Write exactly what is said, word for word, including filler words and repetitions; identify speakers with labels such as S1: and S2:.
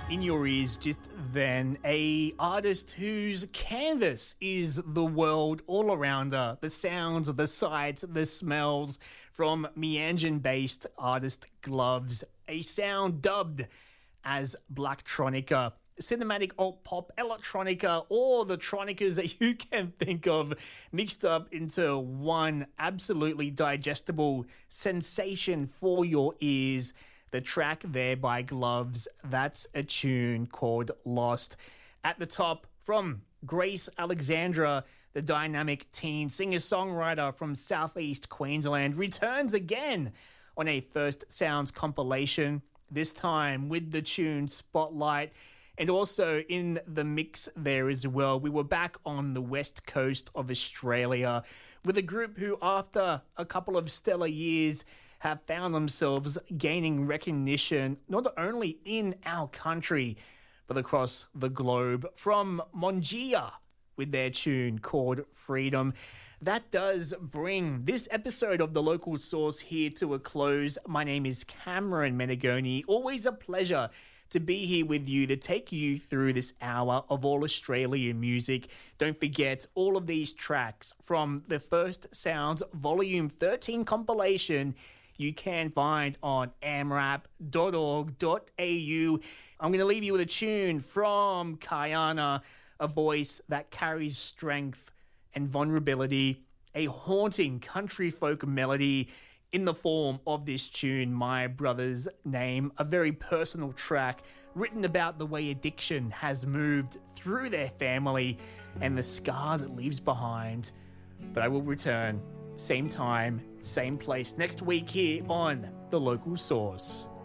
S1: In your ears just then, a artist whose canvas is the world all around her, the sounds, the sights, the smells, from Mianjin-based artist Gloves, a sound dubbed as Blacktronica, cinematic alt-pop, electronica, all the tronicas that you can think of mixed up into one absolutely digestible sensation for your ears. The track there by Gloves, that's a tune called Lost. At the top, from Grace Alexandra, the dynamic teen singer-songwriter from southeast Queensland, returns again on a First Sounds compilation, this time with the tune Spotlight. And also in the mix there as well, we were back on the west coast of Australia with a group who, after a couple of stellar years, have found themselves gaining recognition not only in our country, but across the globe. From Mongia, with their tune called Freedom. That does bring this episode of The Local Source here to a close. My name is Cameron Menegoni. Always a pleasure to be here with you to take you through this hour of all Australian music. Don't forget, all of these tracks from the First Sounds Volume thirteen compilation you can find on a m rap dot org dot a u. I'm going to leave you with a tune from Kayana, a voice that carries strength and vulnerability, a haunting country folk melody in the form of this tune, My Brother's Name, a very personal track written about the way addiction has moved through their family and the scars it leaves behind. But I will return, same time, same place, next week here on The Local Source.